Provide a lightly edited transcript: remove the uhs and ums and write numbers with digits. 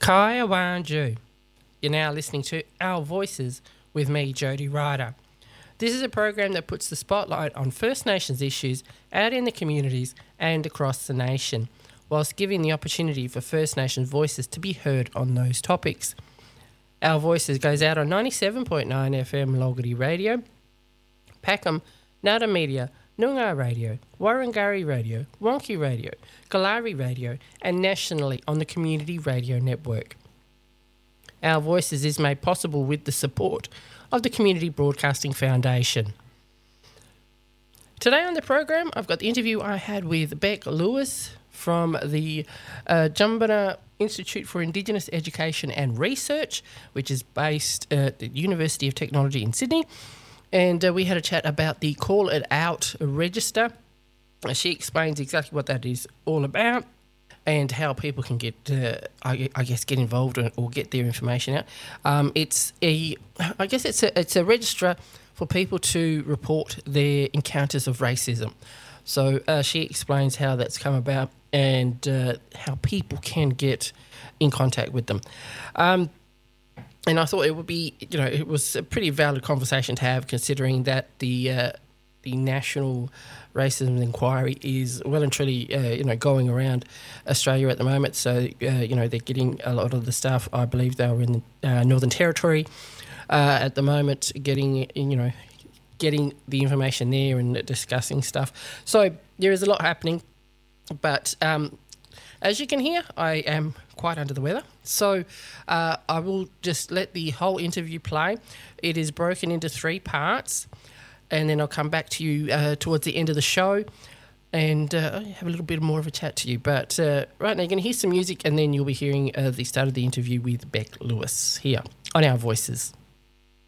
Kaya Wanju. You're now listening to Our Voices with me, Jody Ryder. This is a program that puts the spotlight on First Nations issues out in the communities and across the nation, whilst giving the opportunity for First Nation voices to be heard on those topics. Our Voices goes out on 97.9 FM Logarty Radio, Packham, Nada Media, Noongar Radio, Warrangari Radio, Wonky Radio, Kalari Radio, and nationally on the Community Radio Network. Our Voices is made possible with the support of the Community Broadcasting Foundation. Today on the program, I've got the interview I had with Beck Lewis from the Jumbunna Institute for Indigenous Education and Research, which is based at the University of Technology in Sydney. And we had a chat about the Call It Out register. She explains exactly what that is all about and how people can get, get involved or get their information out. It's a register for people to report their encounters of racism. So she explains how that's come about and how people can get in contact with them. And I thought it would be, it was a pretty valid conversation to have, considering that the National Racism Inquiry is well and truly, going around Australia at the moment. So, they're getting a lot of the stuff. I believe they were in the Northern Territory at the moment, getting the information there and discussing stuff. So there is a lot happening, but as you can hear, I am quite under the weather. So I will just let the whole interview play. It is broken into 3 parts, and then I'll come back to you towards the end of the show and have a little bit more of a chat to you. But right now you're going to hear some music, and then you'll be hearing the start of the interview with Beck Lewis here on Our Voices.